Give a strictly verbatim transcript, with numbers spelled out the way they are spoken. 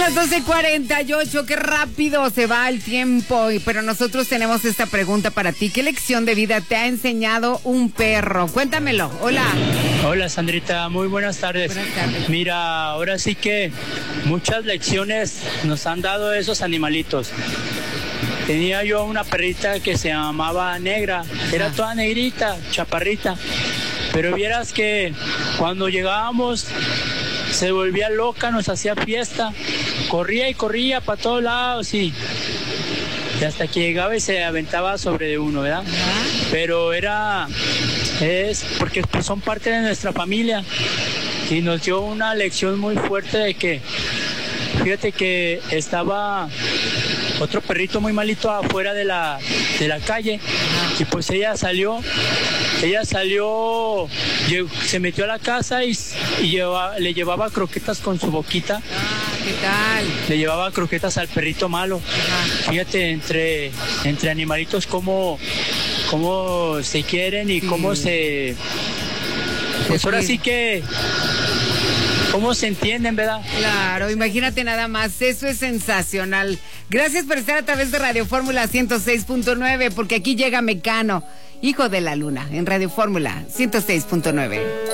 las doce cuarenta y ocho, qué rápido se va el tiempo, pero nosotros tenemos esta pregunta para ti. ¿Qué lección de vida te ha enseñado un perro? Cuéntamelo. Hola. Hola, Sandrita, muy buenas tardes. Buenas tardes. Mira, ahora sí que muchas lecciones nos han dado esos animalitos. Tenía yo una perrita que se llamaba Negra, era toda negrita, chaparrita, pero vieras que cuando llegábamos se volvía loca, nos hacía fiesta, corría y corría para todos lados y, y hasta que llegaba y se aventaba sobre de uno, ¿verdad? Pero era, es porque pues, son parte de nuestra familia y nos dio una lección muy fuerte de que, fíjate que estaba otro perrito muy malito afuera de la, de la calle y pues ella salió, ella salió, se metió a la casa y, y lleva, le llevaba croquetas con su boquita. Ah, ¿qué tal? Le llevaba croquetas al perrito malo. Ajá. Fíjate, entre, entre animalitos cómo, cómo se quieren y sí. cómo se... Pues ahora sí que... ¿Cómo se entienden, verdad? Claro, imagínate nada más, eso es sensacional. Gracias por estar a través de Radio Fórmula ciento seis punto nueve, porque aquí llega Mecano, hijo de la luna, en Radio Fórmula ciento seis punto nueve.